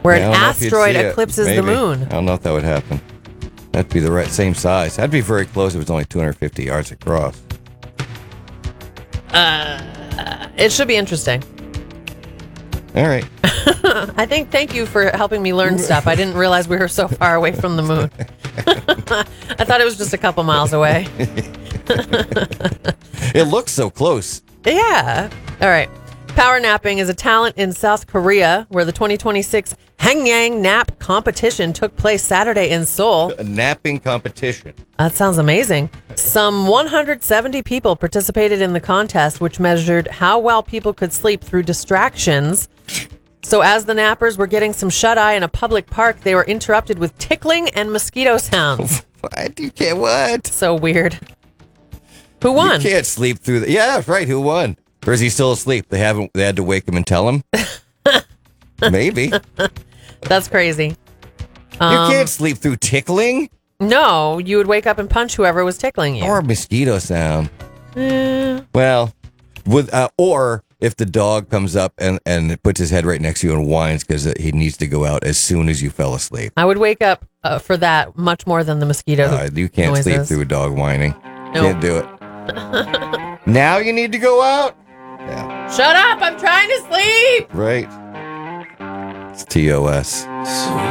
where Yeah, I an don't know if you'd asteroid see it. eclipses the Maybe. moon. I don't know if that would happen. That'd be the right same size. That'd be very close if it was only 250 yards across. It should be interesting. All right. Thank you for helping me learn stuff. I didn't realize we were so far away from the moon. I thought it was just a couple miles away. It looks so close. Yeah. All right. Power napping is a talent in South Korea where the 2026 Hangyang Nap competition took place Saturday in Seoul. A napping competition. That sounds amazing. Some 170 people participated in the contest, which measured how well people could sleep through distractions. So as the nappers were getting some shut-eye in a public park, they were interrupted with tickling and mosquito sounds. What? You can't what? So weird. Who won? You can't sleep through the. Yeah, that's right. Who won? Or is he still asleep? They had to wake him and tell him? Maybe. That's crazy. You can't sleep through tickling? No, you would wake up and punch whoever was tickling you. Or a mosquito sound. Eh. Well, or if the dog comes up and puts his head right next to you and whines because he needs to go out as soon as you fell asleep. I would wake up for that much more than the mosquito You can't noises. sleep through a dog whining. Nope. Can't do it. Now you need to go out? Yeah, Shut up! I'm trying to sleep! right. It's TOS.